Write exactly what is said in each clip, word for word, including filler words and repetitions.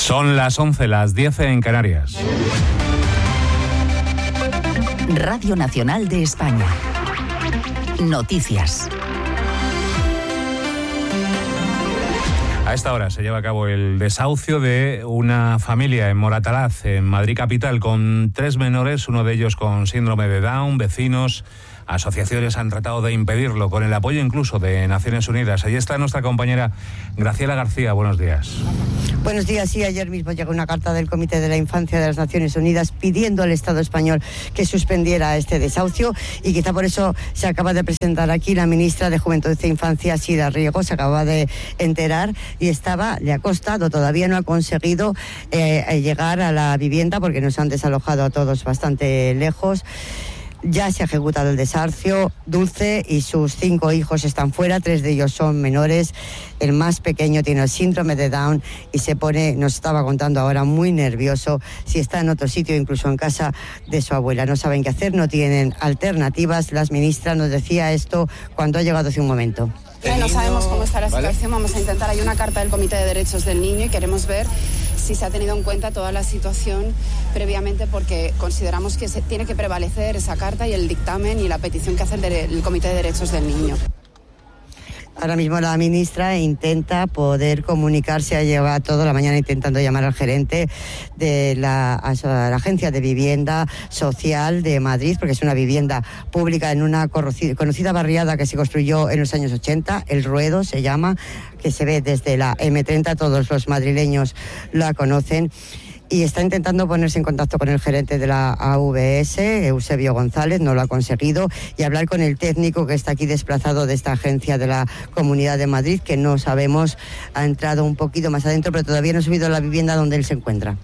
Son las once, las diez en Canarias. Radio Nacional de España. Noticias. A esta hora se lleva a cabo el desahucio de una familia en Moratalaz, en Madrid capital, con tres menores, uno de ellos con síndrome de Down. Vecinos, asociaciones han tratado de impedirlo, con el apoyo incluso de Naciones Unidas. Allí está nuestra compañera Graciela García. Buenos días. Buenos días. Sí, ayer mismo llegó una carta del Comité de la Infancia de las Naciones Unidas pidiendo al Estado español que suspendiera este desahucio, y quizá por eso se acaba de presentar aquí la ministra de Juventud e Infancia, Sira Riego. Se acaba de enterar y estaba, le ha costado, todavía no ha conseguido eh, llegar a la vivienda porque nos han desalojado a todos bastante lejos. Ya se ha ejecutado el desahucio. Dulce y sus cinco hijos están fuera, tres de ellos son menores. El más pequeño tiene el síndrome de Down y se pone, nos estaba contando ahora, muy nervioso si está en otro sitio, incluso en casa de su abuela. No saben qué hacer, no tienen alternativas. La ministra nos decía esto cuando ha llegado hace un momento. No sabemos cómo está la situación, vamos a intentar. Hay una carta del Comité de Derechos del Niño y queremos ver si se ha tenido en cuenta toda la situación previamente, porque consideramos que se tiene que prevalecer esa carta y el dictamen y la petición que hace el, de, el Comité de Derechos del Niño. Ahora mismo la ministra intenta poder comunicarse, ha llevado toda la mañana intentando llamar al gerente de la, la Agencia de Vivienda Social de Madrid, porque es una vivienda pública en una conocida barriada que se construyó en los años ochenta, El Ruedo se llama, que se ve desde la eme treinta, todos los madrileños la conocen. Y está intentando ponerse en contacto con el gerente de la A V S, Eusebio González, no lo ha conseguido, y hablar con el técnico que está aquí desplazado de esta agencia de la Comunidad de Madrid, que no sabemos, ha entrado un poquito más adentro, pero todavía no ha subido a la vivienda donde él se encuentra.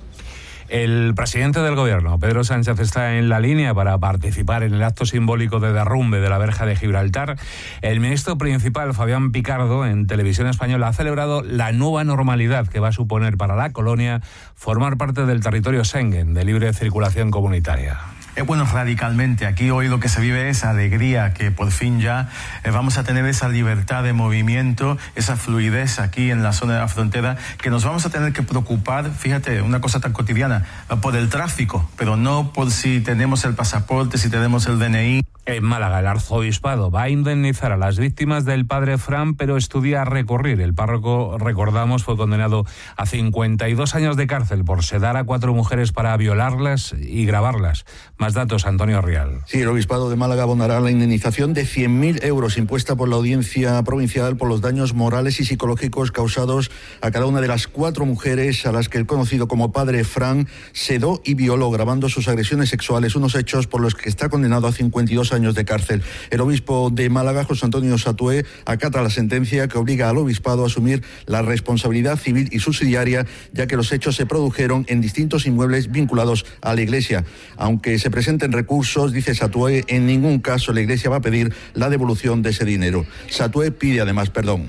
El presidente del Gobierno, Pedro Sánchez, está en la línea para participar en el acto simbólico de derrumbe de la verja de Gibraltar. El ministro principal, Fabián Picardo, en Televisión Española, ha celebrado la nueva normalidad que va a suponer para la colonia formar parte del territorio Schengen, de libre circulación comunitaria. Eh, bueno, radicalmente. Aquí hoy lo que se vive es alegría, que por fin ya eh, vamos a tener esa libertad de movimiento, esa fluidez aquí en la zona de la frontera, que nos vamos a tener que preocupar, fíjate, una cosa tan cotidiana, por el tráfico, pero no por si tenemos el pasaporte, si tenemos el D N I. En Málaga, el arzobispado va a indemnizar a las víctimas del padre Fran, pero estudia recurrir. El párroco, recordamos, fue condenado a cincuenta y dos años de cárcel por sedar a cuatro mujeres para violarlas y grabarlas. Más datos, Antonio Rial. Sí, el obispado de Málaga abonará la indemnización de cien mil euros impuesta por la audiencia provincial por los daños morales y psicológicos causados a cada una de las cuatro mujeres a las que el conocido como padre Fran sedó y violó grabando sus agresiones sexuales, unos hechos por los que está condenado a cincuenta y dos años de cárcel. El obispo de Málaga, José Antonio Satué, acata la sentencia que obliga al obispado a asumir la responsabilidad civil y subsidiaria, ya que los hechos se produjeron en distintos inmuebles vinculados a la Iglesia. Aunque se presenten recursos, dice Satué, en ningún caso la Iglesia va a pedir la devolución de ese dinero. Satué pide además perdón.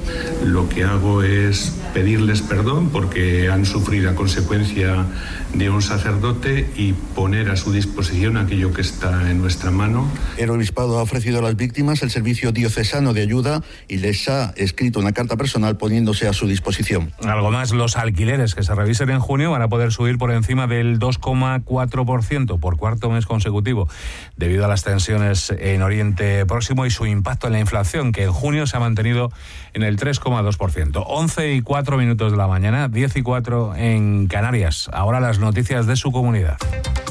Lo que hago es pedirles perdón porque han sufrido a consecuencia de un sacerdote y poner a su disposición aquello que está en nuestra mano. El obispado ha ofrecido a las víctimas el servicio diocesano de ayuda y les ha escrito una carta personal poniéndose a su disposición. Algo más, los alquileres que se revisen en junio van a poder subir por encima del dos coma cuatro por ciento por cuarto mes consecutivo, debido a las tensiones en Oriente Próximo y su impacto en la inflación, que en junio se ha mantenido en el tres coma dos por ciento. once y cuatro minutos de la mañana, diez y cuatro en Canarias. Ahora las noticias de su comunidad.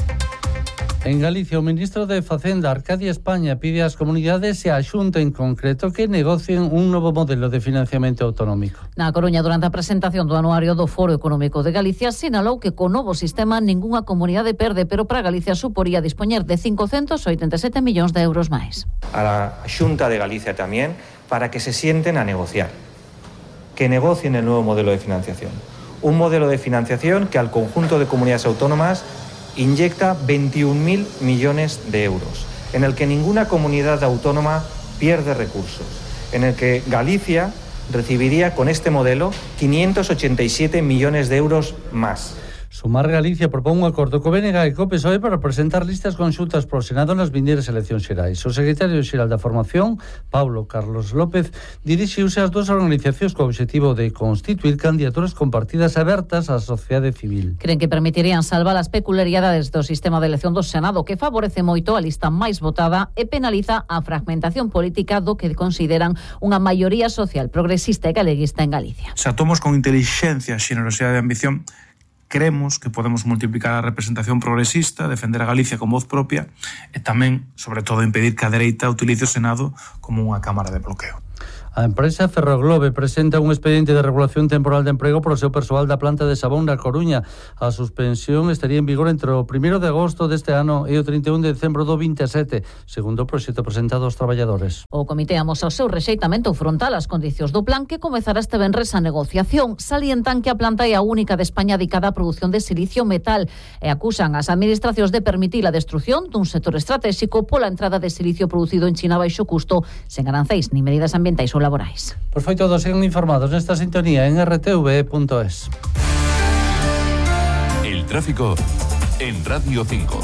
En Galicia, o ministro de Facenda, Arcadia España, pide ás comunidades e á Xunta en concreto que negocien un novo modelo de financiamento autonómico. Na Coruña, durante a presentación do anuario do Foro Económico de Galicia, sinalou que co novo sistema ningunha comunidade perde, pero para Galicia suporía dispoñer de cincocentos oitenta e sete millóns de euros máis. A la Xunta de Galicia tamén, para que se sienten a negociar, que negocien el nuevo modelo de financiación. Un modelo de financiación que al conjunto de comunidades autónomas inyecta veintiún mil millones de euros, en el que ninguna comunidad autónoma pierde recursos, en el que Galicia recibiría con este modelo quinientos ochenta y siete millones de euros más. Sumar Galicia propón un acordo co B N G e co P S O E para presentar listas conxuntas pro Senado nas vindeiras eleccións xerais. O secretario xeral da Formación, Pablo Carlos López, dirixiuse ás dúas organizacións co obxectivo de constituir candidaturas compartidas abertas á sociedade civil. Creen que permitirían salvar as peculiaridades do sistema de elección do Senado, que favorece moito a lista máis votada e penaliza a fragmentación política do que consideran unha maioría social progresista e galeguista en Galicia. Se actuamos con inteligencia, xenerosidade e ambición, creemos que podemos multiplicar a representación progresista, defender a Galicia con voz propia e tamén, sobre todo, impedir que a dereita utilice o Senado como unha cámara de bloqueo. A empresa Ferroglobe presenta un expediente de regulación temporal de emprego para o seu persoal da planta de Sabón na Coruña. A suspensión estaría en vigor entre o primeiro de agosto deste ano e o trinta e un de decembro do vinte e sete, segundo o proxecto presentado aos traballadores. O comité amosa o seu rexeitamento frontal ás condicións do plan que comezará este venres a negociación. Salientan que a planta é a única de España dedicada á produción de silicio metal e acusan as administracións de permitir a destrucción dun sector estratégico pola entrada de silicio producido en China baixo custo, sen aranceis ni medidas ambientais ou laborais. Pois foi todo, sigan informados nesta sintonía en r t v punto es. El tráfico en Radio cinco.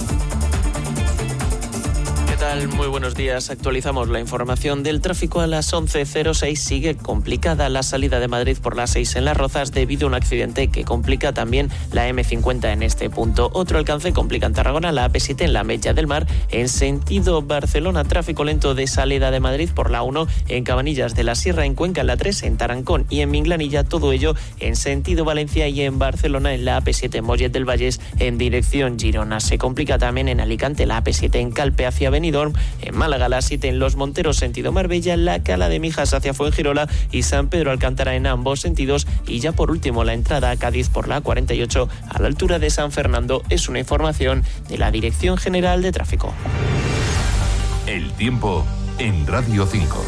Muy buenos días. Actualizamos la información del tráfico a las once cero seis. Sigue complicada la salida de Madrid por las seis en Las Rozas debido a un accidente que complica también la eme cincuenta en este punto. Otro alcance complica en Tarragona la a pe siete en la Mella del Mar en sentido Barcelona. Tráfico lento de salida de Madrid por la uno en Cabanillas de la Sierra, en Cuenca en la tres, en Tarancón y en Minglanilla. Todo ello en sentido Valencia y en Barcelona en la a pe siete en Mollet del Vallès en dirección Girona. Se complica también en Alicante la a pe siete en Calpe hacia Benidorm. En Málaga la siete en Los Monteros sentido Marbella, la Cala de Mijas hacia Fuengirola y San Pedro Alcántara en ambos sentidos. Y ya por último la entrada a Cádiz por la cuarenta y ocho a la altura de San Fernando. Es una información de la Dirección General de Tráfico. El tiempo en Radio cinco.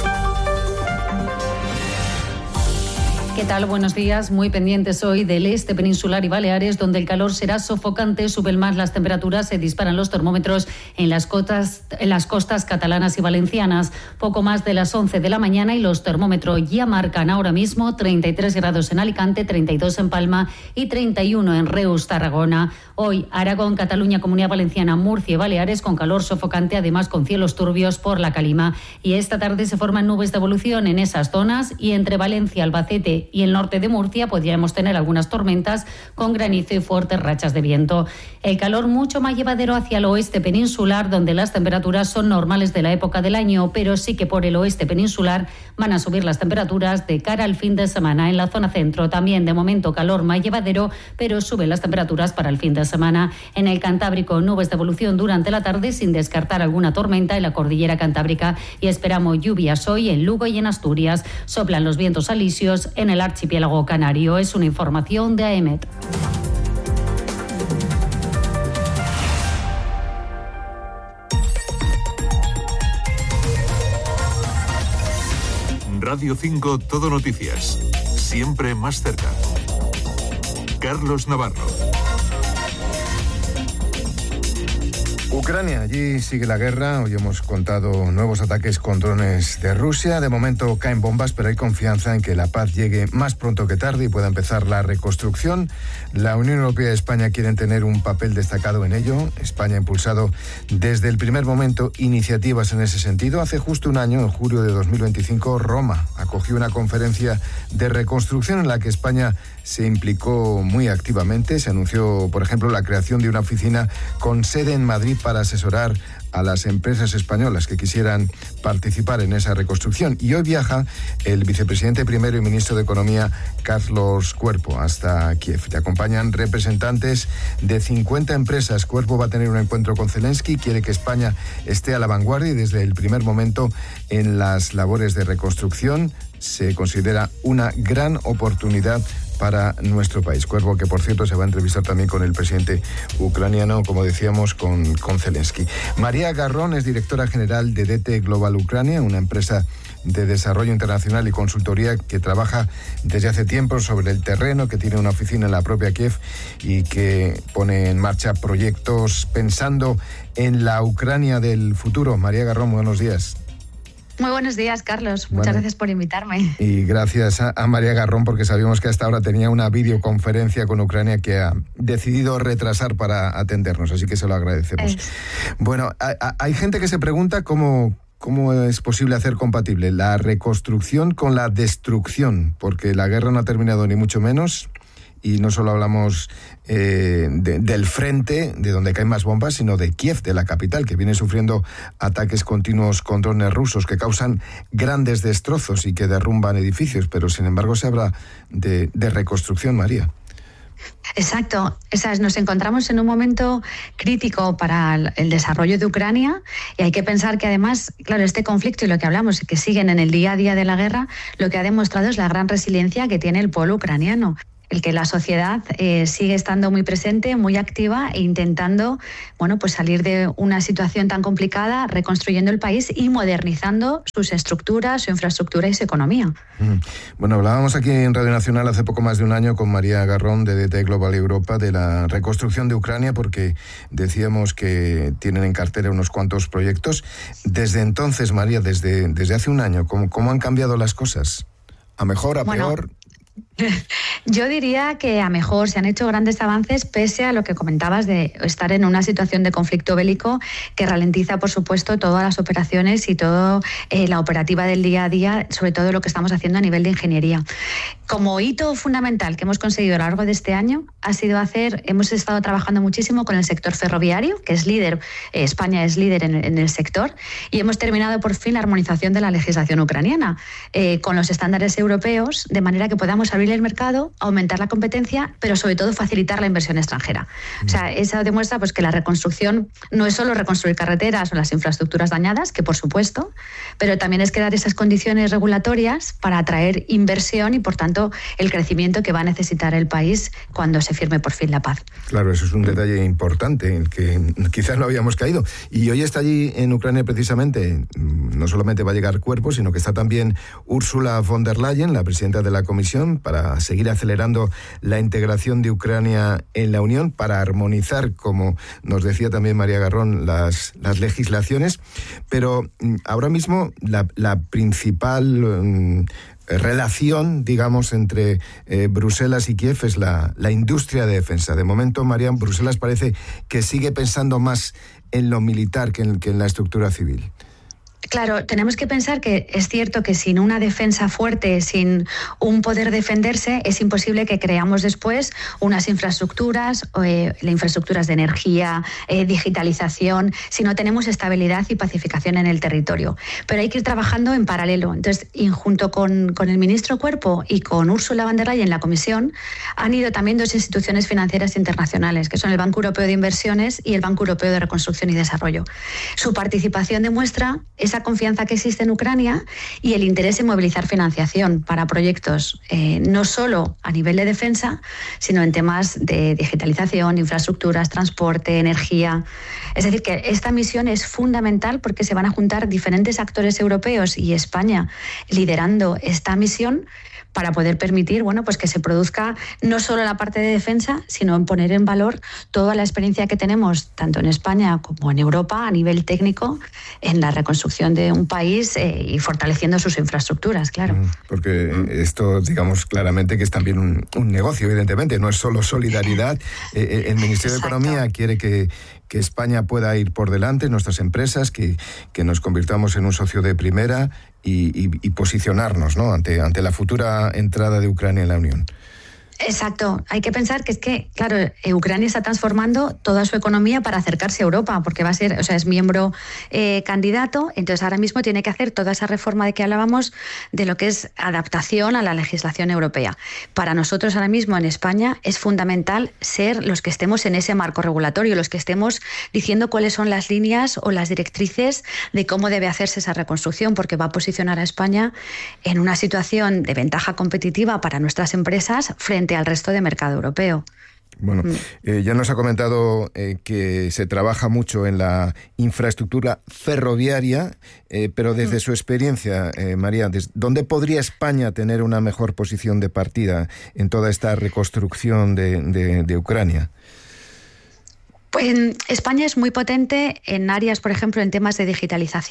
¿Qué tal? Buenos días. Muy pendientes hoy del este peninsular y Baleares, donde el calor será sofocante, suben más las temperaturas, se disparan los termómetros en las costas, en las costas catalanas y valencianas. Poco más de las once de la mañana y los termómetros ya marcan ahora mismo treinta y tres grados en Alicante, treinta y dos en Palma y treinta y uno en Reus, Tarragona. Hoy Aragón, Cataluña, Comunidad Valenciana, Murcia y Baleares con calor sofocante, además con cielos turbios por la calima. Y esta tarde se forman nubes de evolución en esas zonas y entre Valencia, Albacete y el norte de Murcia podríamos tener algunas tormentas con granizo y fuertes rachas de viento. El calor mucho más llevadero hacia el oeste peninsular, donde las temperaturas son normales de la época del año, pero sí que por el oeste peninsular van a subir las temperaturas de cara al fin de semana. En la zona centro también de momento calor más llevadero, pero suben las temperaturas para el fin de semana. En el Cantábrico nubes de evolución durante la tarde sin descartar alguna tormenta en la cordillera cantábrica y esperamos lluvias hoy en Lugo y en Asturias. Soplan los vientos alisios en el archipiélago canario. Es una información de AEMET. Radio cinco Todo Noticias. Siempre más cerca. Carlos Navarro. Ucrania, allí sigue la guerra. Hoy hemos contado nuevos ataques con drones de Rusia. De momento caen bombas, pero hay confianza en que la paz llegue más pronto que tarde y pueda empezar la reconstrucción. La Unión Europea y España quieren tener un papel destacado en ello. España ha impulsado desde el primer momento iniciativas en ese sentido. Hace justo un año, en julio de dos mil veinticinco, Roma acogió una conferencia de reconstrucción en la que España se implicó muy activamente. Se anunció, por ejemplo, la creación de una oficina con sede en Madrid para asesorar a las empresas españolas que quisieran participar en esa reconstrucción. Y hoy viaja el vicepresidente primero y ministro de Economía, Carlos Cuerpo, hasta Kiev. Le acompañan representantes de cincuenta empresas. Cuerpo va a tener un encuentro con Zelensky, quiere que España esté a la vanguardia y desde el primer momento en las labores de reconstrucción. Se considera una gran oportunidad para nuestro país. Cuervo, que por cierto se va a entrevistar también con el presidente ucraniano, como decíamos, con, con Zelensky. María Garrón es directora general de D T Global Ucrania, una empresa de desarrollo internacional y consultoría que trabaja desde hace tiempo sobre el terreno, que tiene una oficina en la propia Kiev y que pone en marcha proyectos pensando en la Ucrania del futuro. María Garrón, buenos días. Muy buenos días, Carlos. Muchas Bueno, gracias por invitarme. Y gracias a, a María Garrón, porque sabíamos que hasta ahora tenía una videoconferencia con Ucrania que ha decidido retrasar para atendernos, así que se lo agradecemos. Es... Bueno, a, a, hay gente que se pregunta cómo, cómo es posible hacer compatible la reconstrucción con la destrucción, porque la guerra no ha terminado ni mucho menos. Y no solo hablamos eh, de, del frente, de donde caen más bombas, sino de Kiev, de la capital, que viene sufriendo ataques continuos con drones rusos que causan grandes destrozos y que derrumban edificios. Pero, sin embargo, se habla de, de reconstrucción, María. Exacto, Esas, nos encontramos en un momento crítico para el desarrollo de Ucrania y hay que pensar que además, claro, este conflicto y lo que hablamos, que siguen en el día a día de la guerra, lo que ha demostrado es la gran resiliencia que tiene el pueblo ucraniano. El que la sociedad eh, sigue estando muy presente, muy activa e intentando, bueno, pues salir de una situación tan complicada, reconstruyendo el país y modernizando sus estructuras, su infraestructura y su economía. Mm. Bueno, hablábamos aquí en Radio Nacional hace poco más de un año con María Garrón de D T Global Europa de la reconstrucción de Ucrania, porque decíamos que tienen en cartera unos cuantos proyectos. Desde entonces, María, desde, desde hace un año, ¿cómo, cómo han cambiado las cosas? ¿A mejor, a bueno, peor? Yo diría que a mejor se han hecho grandes avances pese a lo que comentabas de estar en una situación de conflicto bélico que ralentiza, por supuesto, todas las operaciones y toda eh, la operativa del día a día, sobre todo lo que estamos haciendo a nivel de ingeniería. Como hito fundamental que hemos conseguido a lo largo de este año ha sido hacer, hemos estado trabajando muchísimo con el sector ferroviario, que es líder, eh, España es líder en, en el sector, y hemos terminado por fin la armonización de la legislación ucraniana eh, con los estándares europeos, de manera que podamos abrir el mercado, aumentar la competencia, pero sobre todo facilitar la inversión extranjera. O sea, eso demuestra pues que la reconstrucción no es solo reconstruir carreteras o las infraestructuras dañadas, que por supuesto, pero también es crear esas condiciones regulatorias para atraer inversión y, por tanto, el crecimiento que va a necesitar el país cuando se firme por fin la paz. Claro, eso es un detalle importante, en el que quizás no habíamos caído. Y hoy está allí en Ucrania precisamente, no solamente va a llegar Cuerpo, sino que está también Ursula von der Leyen, la presidenta de la Comisión, para seguir acelerando la integración de Ucrania en la Unión, para armonizar, como nos decía también María Garrón, las, las legislaciones. Pero ahora mismo la, la principal um, relación, digamos, entre eh, Bruselas y Kiev es la, la industria de defensa. De momento, María, Bruselas parece que sigue pensando más en lo militar que en, que en la estructura civil. Claro, tenemos que pensar que es cierto que sin una defensa fuerte, sin un poder defenderse, es imposible que creamos después unas infraestructuras, eh, infraestructuras de energía, eh, digitalización, si no tenemos estabilidad y pacificación en el territorio. Pero hay que ir trabajando en paralelo. Entonces, y junto con, con el ministro Cuerpo y con Ursula von der Leyen en la Comisión, han ido también dos instituciones financieras internacionales, que son el Banco Europeo de Inversiones y el Banco Europeo de Reconstrucción y Desarrollo. Su participación demuestra esa confianza que existe en Ucrania y el interés en movilizar financiación para proyectos eh, no solo a nivel de defensa, sino en temas de digitalización, infraestructuras, transporte, energía. Es decir, que esta misión es fundamental porque se van a juntar diferentes actores europeos y España liderando esta misión para poder permitir, bueno, pues que se produzca no solo la parte de defensa, sino en poner en valor toda la experiencia que tenemos, tanto en España como en Europa, a nivel técnico, en la reconstrucción de un país eh, y fortaleciendo sus infraestructuras, claro. Porque esto, digamos claramente que es también un, un negocio, evidentemente, no es solo solidaridad. Eh, el Ministerio Exacto. de Economía quiere que que España pueda ir por delante, nuestras empresas, que, que nos convirtamos en un socio de primera y, y, y posicionarnos, ¿no?, ante, ante la futura entrada de Ucrania en la Unión. Exacto. Hay que pensar que es que, claro, Ucrania está transformando toda su economía para acercarse a Europa, porque va a ser, o sea, es miembro eh, candidato, entonces ahora mismo tiene que hacer toda esa reforma de que hablábamos de lo que es adaptación a la legislación europea. Para nosotros ahora mismo en España es fundamental ser los que estemos en ese marco regulatorio, los que estemos diciendo cuáles son las líneas o las directrices de cómo debe hacerse esa reconstrucción, porque va a posicionar a España en una situación de ventaja competitiva para nuestras empresas frente al resto del mercado europeo. Bueno, eh, ya nos ha comentado eh, que se trabaja mucho en la infraestructura ferroviaria, eh, pero desde su experiencia, eh, María, ¿dónde podría España tener una mejor posición de partida en toda esta reconstrucción de, de, de Ucrania? Pues España es muy potente en áreas, por ejemplo, en temas de digitalización,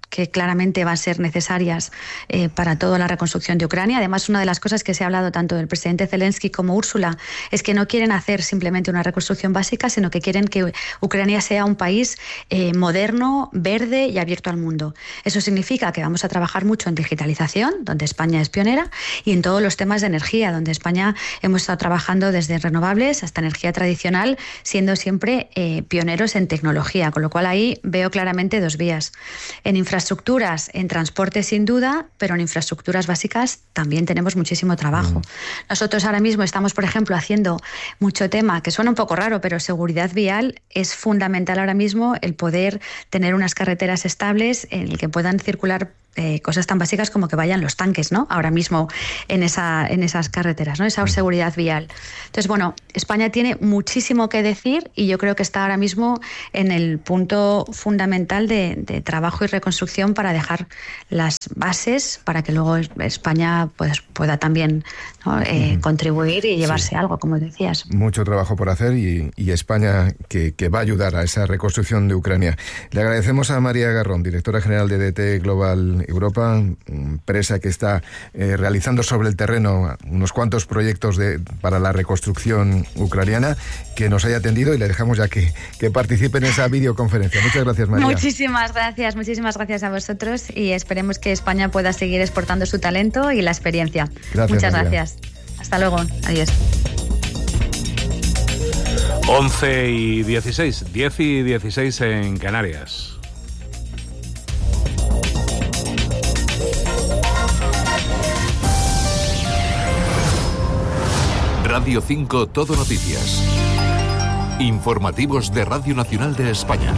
que claramente van a ser necesarias eh, para toda la reconstrucción de Ucrania. Además, una de las cosas que se ha hablado tanto del presidente Zelensky como Úrsula es que no quieren hacer simplemente una reconstrucción básica, sino que quieren que Ucrania sea un país eh, moderno, verde y abierto al mundo. Eso significa que vamos a trabajar mucho en digitalización, donde España es pionera, y en todos los temas de energía, donde España hemos estado trabajando desde renovables hasta energía tradicional, siendo siempre eh, pioneros en tecnología, con lo cual ahí veo claramente dos vías. En infraestructuras, en transporte sin duda, pero en infraestructuras básicas también tenemos muchísimo trabajo. Mm. Nosotros ahora mismo estamos, por ejemplo, haciendo mucho tema, que suena un poco raro, pero seguridad vial es fundamental ahora mismo, el poder tener unas carreteras estables en el que puedan circular Eh, cosas tan básicas como que vayan los tanques, ¿no? Ahora mismo en, esa, en esas carreteras, ¿no? Esa seguridad vial. Entonces, bueno, España tiene muchísimo que decir y yo creo que está ahora mismo en el punto fundamental de, de trabajo y reconstrucción para dejar las bases para que luego España pues, pueda también, ¿no? eh, mm. contribuir y llevarse sí. algo, como decías. Mucho trabajo por hacer y, y España que, que va a ayudar a esa reconstrucción de Ucrania. Le agradecemos a María Garrón, directora general de D T Global Europa, empresa que está eh, realizando sobre el terreno unos cuantos proyectos de, para la reconstrucción ucraniana, que nos haya atendido y le dejamos ya que, que participe en esa videoconferencia. Muchas gracias, María. Muchísimas gracias, muchísimas gracias a vosotros y esperemos que España pueda seguir exportando su talento y la experiencia. Gracias, Muchas María. gracias. Hasta luego. Adiós. once y dieciséis, diez y dieciséis en Canarias. Radio cinco Todo Noticias. Informativos de Radio Nacional de España.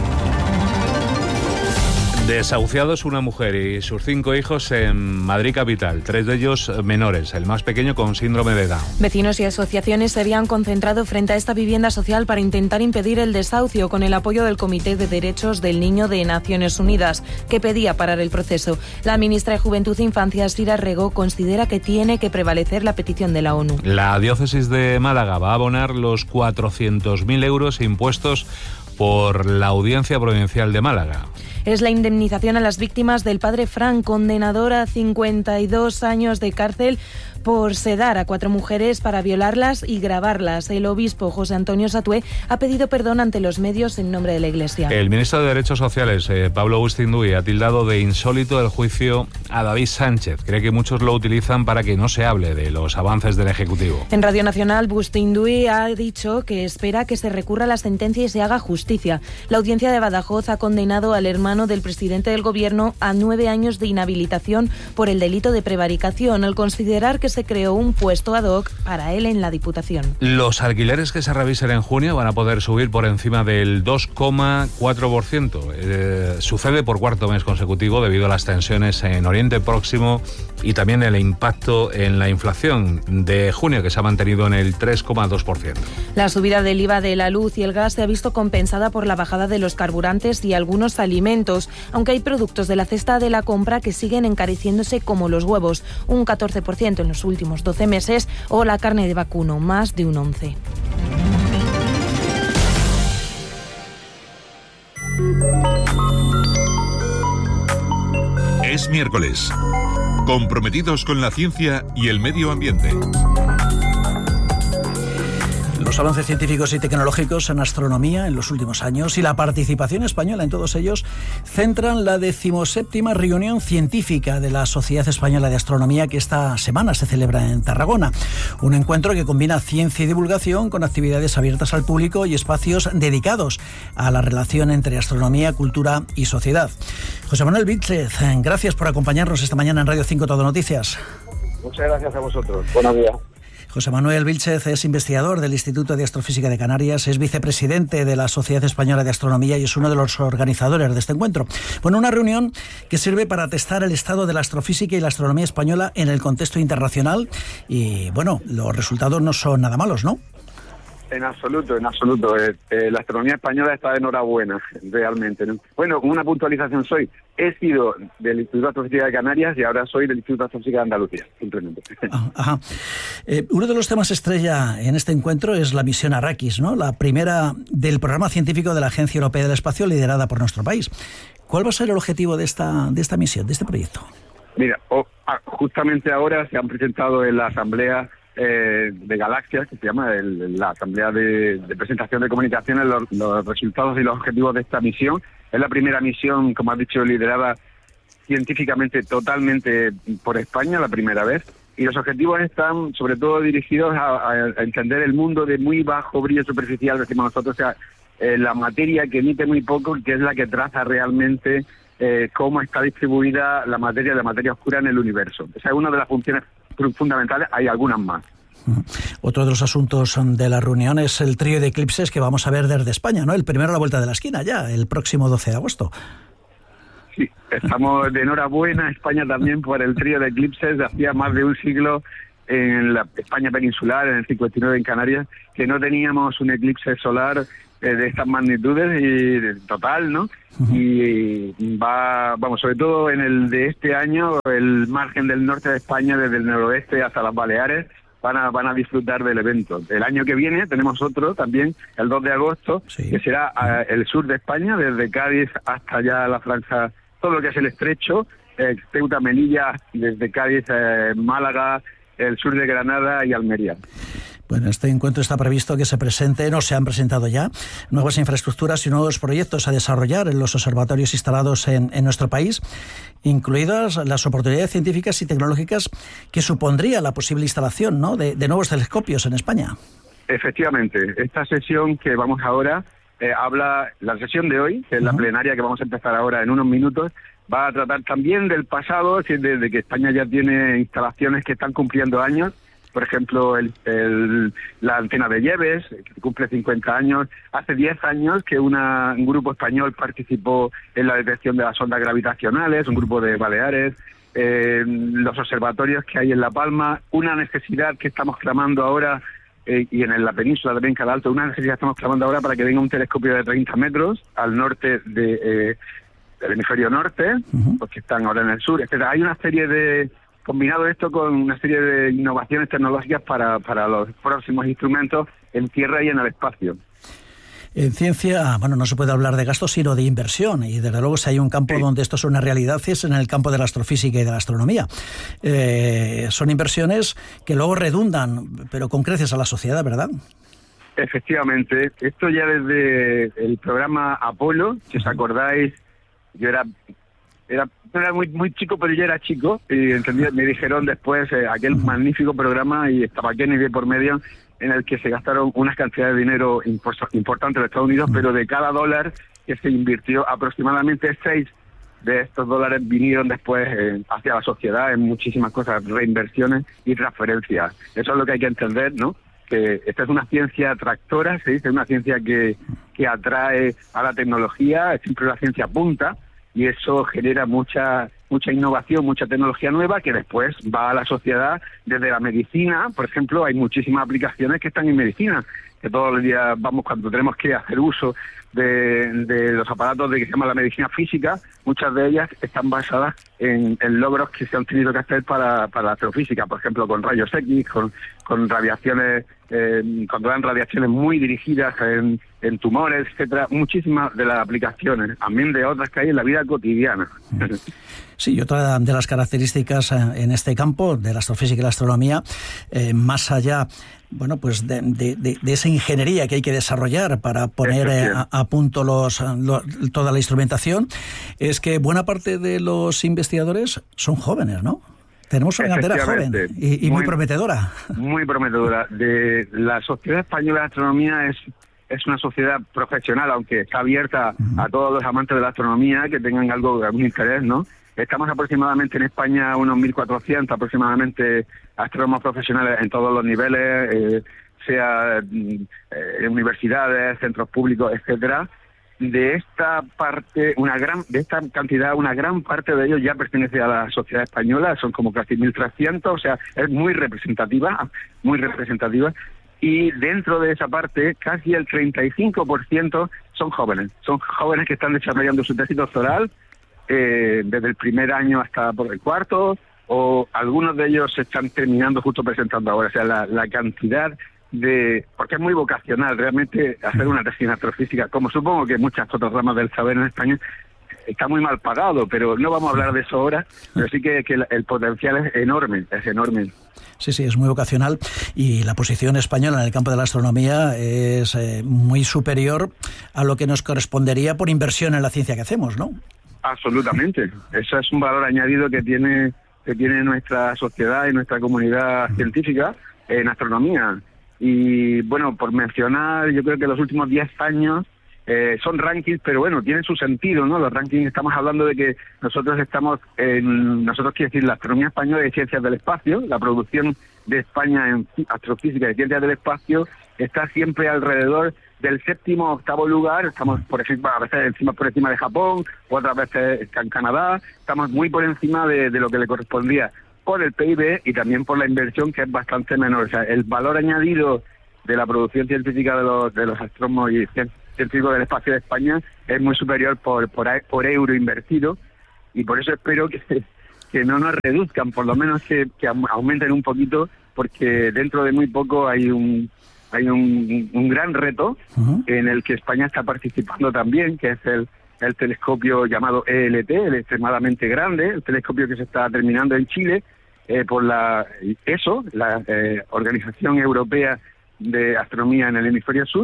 Desahuciados una mujer y sus cinco hijos en Madrid capital, tres de ellos menores, el más pequeño con síndrome de Down. Vecinos y asociaciones se habían concentrado frente a esta vivienda social para intentar impedir el desahucio con el apoyo del Comité de Derechos del Niño de Naciones Unidas, que pedía parar el proceso. La ministra de Juventud e Infancia, Sira Rego, considera que tiene que prevalecer la petición de la ONU. La diócesis de Málaga va a abonar los cuatrocientos mil euros impuestos por la Audiencia Provincial de Málaga. Es la indemnización a las víctimas del padre Fran, condenador a cincuenta y dos años de cárcel por sedar a cuatro mujeres para violarlas y grabarlas. El obispo José Antonio Satué ha pedido perdón ante los medios en nombre de la Iglesia. El ministro de Derechos Sociales, eh, Pablo Bustinduy, ha tildado de insólito el juicio a David Sánchez. Cree que muchos lo utilizan para que no se hable de los avances del Ejecutivo. En Radio Nacional, Bustinduy ha dicho que espera que se recurra la sentencia y se haga justicia. La audiencia de Badajoz ha condenado al hermano del presidente del Gobierno a nueve años de inhabilitación por el delito de prevaricación, al considerar que se creó un puesto ad hoc para él en la Diputación. Los alquileres que se revisen en junio van a poder subir por encima del dos coma cuatro por ciento. Eh, sucede por cuarto mes consecutivo debido a las tensiones en Oriente Próximo y también el impacto en la inflación de junio, que se ha mantenido en el tres coma dos por ciento. La subida del I V A de la luz y el gas se ha visto compensada por la bajada de los carburantes y algunos alimentos, aunque hay productos de la cesta de la compra que siguen encareciéndose, como los huevos, un catorce por ciento en los últimos doce meses, o la carne de vacuno, más de un once por ciento. Es miércoles. Comprometidos con la ciencia y el medio ambiente. Los avances científicos y tecnológicos en astronomía en los últimos años y la participación española en todos ellos centran la decimoséptima reunión científica de la Sociedad Española de Astronomía, que esta semana se celebra en Tarragona. Un encuentro que combina ciencia y divulgación con actividades abiertas al público y espacios dedicados a la relación entre astronomía, cultura y sociedad. José Manuel Vílchez, gracias por acompañarnos esta mañana en Radio cinco Todo Noticias. Muchas gracias a vosotros. Buenos días. José Manuel Vílchez es investigador del Instituto de Astrofísica de Canarias, es vicepresidente de la Sociedad Española de Astronomía y es uno de los organizadores de este encuentro. Bueno, una reunión que sirve para testar el estado de la astrofísica y la astronomía española en el contexto internacional y, bueno, los resultados no son nada malos, ¿no? En absoluto, en absoluto. Eh, eh, la astronomía española está de enhorabuena, realmente, ¿no? Bueno, una puntualización soy. He sido del Instituto de Astrofísica de Canarias y ahora soy del Instituto de Astrofísica de Andalucía, simplemente. Ah, ajá. Eh, uno de los temas estrella en este encuentro es la misión Arrakis, ¿no? La primera del programa científico de la Agencia Europea del Espacio, liderada por nuestro país. ¿Cuál va a ser el objetivo de esta, de esta misión, de este proyecto? Mira, oh, justamente ahora se han presentado en la Asamblea Eh, de Galaxias, que se llama el, la Asamblea de, de Presentación de Comunicaciones, los, los resultados y los objetivos de esta misión. Es la primera misión, como has dicho, liderada científicamente totalmente por España, la primera vez, y los objetivos están sobre todo dirigidos a, a, a entender el mundo de muy bajo brillo superficial, decimos nosotros, o sea, eh, la materia que emite muy poco, que es la que traza realmente eh, cómo está distribuida la materia, la materia oscura en el universo. Esa es una de las funciones fundamentales, hay algunas más. Otro de los asuntos de la reunión es el trío de eclipses que vamos a ver desde España, ¿no? El primero a la vuelta de la esquina ya, el próximo doce de agosto. Sí, estamos de enhorabuena a España también por el trío de eclipses de hacía más de un siglo en la España peninsular, en el cincuenta y nueve en Canarias, que no teníamos un eclipse solar eh, de estas magnitudes y de, total, ¿no? Uh-huh. Y va, vamos, sobre todo en el de este año, el margen del norte de España, desde el noroeste hasta las Baleares, van a, van a disfrutar del evento. El año que viene tenemos otro también, el dos de agosto, sí, que será uh, el sur de España, desde Cádiz hasta ya la franja, todo lo que es el estrecho, eh, Ceuta, Melilla, desde Cádiz, eh, Málaga, el sur de Granada y Almería. Bueno, este encuentro está previsto que se presenten, o se han presentado ya, nuevas infraestructuras y nuevos proyectos a desarrollar en los observatorios instalados en, en nuestro país, incluidas las oportunidades científicas y tecnológicas que supondría la posible instalación, ¿no?, de, de nuevos telescopios en España. Efectivamente, esta sesión que vamos ahora, eh, habla, la sesión de hoy, que es la uh-huh. plenaria que vamos a empezar ahora en unos minutos, va a tratar también del pasado, desde que España ya tiene instalaciones que están cumpliendo años. Por ejemplo, el, el, la antena de Lleves, que cumple cincuenta años. Hace diez años que una, un grupo español participó en la detección de las ondas gravitacionales, un grupo de Baleares, eh, los observatorios que hay en La Palma, una necesidad que estamos clamando ahora, eh, y en la península de Benca Alto, una necesidad que estamos clamando ahora para que venga un telescopio de treinta metros al norte de, eh, del hemisferio norte, uh-huh. pues que están ahora en el sur, etcétera. Hay una serie de... Combinado esto con una serie de innovaciones tecnológicas para, para los próximos instrumentos en tierra y en el espacio. En ciencia, bueno, no se puede hablar de gastos, sino de inversión. Y desde luego, si hay un campo sí. donde esto es una realidad, es en el campo de la astrofísica y de la astronomía. Eh, son inversiones que luego redundan, pero con creces a la sociedad, ¿verdad? Efectivamente. Esto ya desde el programa Apolo, si os acordáis, yo era... Era, era muy muy chico, pero yo era chico, y entendí, me dijeron después eh, aquel magnífico programa, y estaba Kennedy por medio, en el que se gastaron unas cantidades de dinero importantes de Estados Unidos, pero de cada dólar que se invirtió, aproximadamente seis de estos dólares vinieron después eh, hacia la sociedad en muchísimas cosas, reinversiones y transferencias. Eso es lo que hay que entender, ¿no? Que esta es una ciencia tractora, se dice, una ciencia que, que atrae a la tecnología, es siempre una ciencia punta, y eso genera mucha mucha innovación, mucha tecnología nueva que después va a la sociedad. Desde la medicina, por ejemplo, hay muchísimas aplicaciones que están en medicina, que todos los días vamos, cuando tenemos que hacer uso de, de los aparatos de que se llama la medicina física, muchas de ellas están basadas en, en logros que se han tenido que hacer para, para la astrofísica, por ejemplo, con rayos X, con, con radiaciones, eh, cuando dan radiaciones muy dirigidas en, en tumores, etcétera. Muchísimas de las aplicaciones, también de otras que hay en la vida cotidiana. Sí, y otra de las características en este campo de la astrofísica y la astronomía, eh, más allá, bueno, pues de, de, de, de esa ingeniería que hay que desarrollar para poner eh, a, a punto los, los, toda la instrumentación, es que buena parte de los investigadores son jóvenes, ¿no? Tenemos una cantera joven y, y muy, muy prometedora. Muy prometedora. De la Sociedad Española de Astronomía es es una sociedad profesional, aunque está abierta uh-huh. a todos los amantes de la astronomía que tengan algo, algún interés, ¿no? Estamos aproximadamente en España unos mil cuatrocientos aproximadamente astrónomos profesionales en todos los niveles, eh, sea eh, universidades, centros públicos, etcétera. De esta parte, una gran, de esta cantidad, una gran parte de ellos ya pertenece a la sociedad española, son como casi mil trescientos, o sea, es muy representativa, muy representativa. y dentro de esa parte casi el treinta y cinco por ciento son jóvenes, son jóvenes que están desarrollando su tesis doctoral eh, desde el primer año hasta por el cuarto, o algunos de ellos se están terminando justo presentando ahora. O sea, la, la cantidad de... porque es muy vocacional realmente hacer una tesis en astrofísica, como supongo que muchas otras ramas del saber en España, está muy mal pagado, pero no vamos a hablar de eso ahora, pero sí que, que el potencial es enorme, es enorme. Sí, sí, es muy vocacional y la posición española en el campo de la astronomía es eh, muy superior a lo que nos correspondería por inversión en la ciencia que hacemos, ¿no? Absolutamente. Eso es un valor añadido que tiene que tiene nuestra sociedad y nuestra comunidad científica en astronomía. Y bueno, por mencionar, yo creo que los últimos diez años eh, son rankings, pero bueno, tienen su sentido, ¿no? Los rankings, estamos hablando de que nosotros estamos en, nosotros quiere decir la astronomía española y ciencias del espacio, la producción de España en astrofísica y ciencias del espacio está siempre alrededor del séptimo o octavo lugar. Estamos, por ejemplo, a veces encima por encima de Japón, otras veces en Canadá, estamos muy por encima de, de lo que le correspondía por el P I B y también por la inversión, que es bastante menor. O sea, el valor añadido de la producción científica de los de los astrónomos y científicos del espacio de España es muy superior por por, por euro invertido, y por eso espero que, que no nos reduzcan, por lo menos que, que aumenten un poquito, porque dentro de muy poco hay un hay un, un gran reto uh-huh. en el que España está participando también, que es el el telescopio llamado E L T, el extremadamente grande, el telescopio que se está terminando en Chile eh, por la E S O, la eh, Organización Europea de Astronomía en el Hemisferio Sur,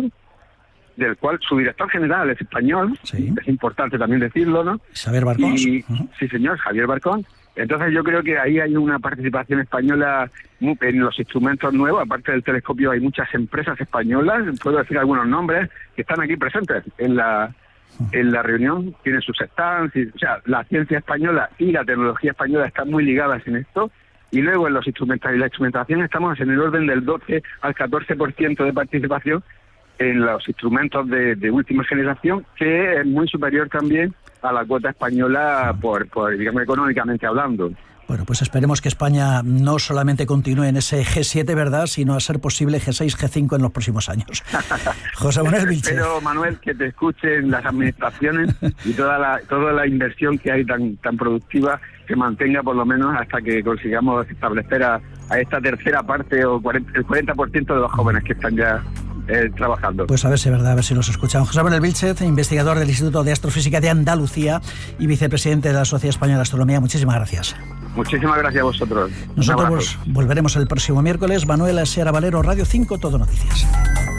del cual su director general es español, sí. Es importante también decirlo, ¿no? Javier Barcón. Y, uh-huh. Sí, señor, Javier Barcón. Entonces yo creo que ahí hay una participación española en los instrumentos nuevos. Aparte del telescopio hay muchas empresas españolas, puedo decir algunos nombres, que están aquí presentes en la en la reunión, tienen sus stands, y, o sea, la ciencia española y la tecnología española están muy ligadas en esto. Y luego en los instrumentos y la instrumentación estamos en el orden del doce al catorce por ciento de participación en los instrumentos de, de última generación, que es muy superior también a la cuota española por, por digamos, económicamente hablando. Bueno, pues esperemos que España no solamente continúe en ese G siete, ¿verdad?, sino a ser posible G seis, G cinco en los próximos años. José Manuel Vilchez. Espero, Manuel, que te escuchen las administraciones y toda la toda la inversión que hay tan tan productiva se mantenga por lo menos hasta que consigamos establecer a, a esta tercera parte o cuarenta, el cuarenta por ciento de los jóvenes que están ya Eh, trabajando. Pues a ver si es verdad, a ver si los escuchan. José Manuel Vilchez, investigador del Instituto de Astrofísica de Andalucía y vicepresidente de la Sociedad Española de Astronomía. Muchísimas gracias. Muchísimas gracias a vosotros. Nosotros volveremos el próximo miércoles. Manuela Seara Valero, Radio cinco, Todo Noticias.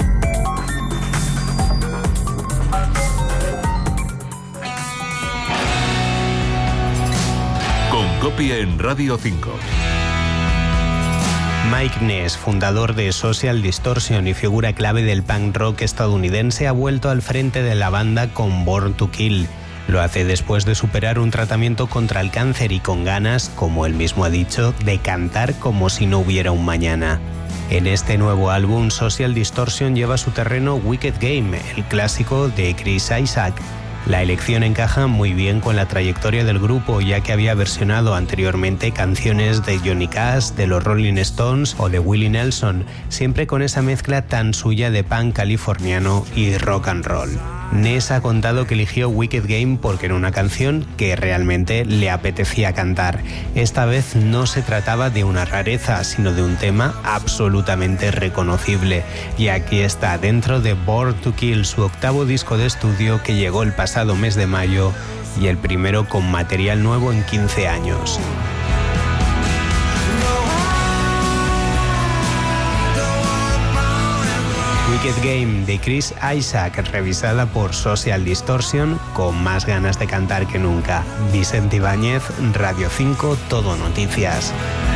Con Copia en Radio cinco. Mike Ness, fundador de Social Distortion y figura clave del punk rock estadounidense, ha vuelto al frente de la banda con Born to Kill. Lo hace después de superar un tratamiento contra el cáncer y con ganas, como él mismo ha dicho, de cantar como si no hubiera un mañana. En este nuevo álbum, Social Distortion lleva a su terreno Wicked Game, el clásico de Chris Isaak. La elección encaja muy bien con la trayectoria del grupo, ya que había versionado anteriormente canciones de Johnny Cash, de los Rolling Stones o de Willie Nelson, siempre con esa mezcla tan suya de punk californiano y rock and roll. Ness ha contado que eligió Wicked Game porque era una canción que realmente le apetecía cantar. Esta vez no se trataba de una rareza, sino de un tema absolutamente reconocible. Y aquí está, dentro de Born to Kill, su octavo disco de estudio que llegó el pasado mes de mayo y el primero con material nuevo en quince años. Wicked Game de Chris Isaak, revisada por Social Distortion, con más ganas de cantar que nunca. Vicente Ibáñez, Radio cinco, Todo Noticias.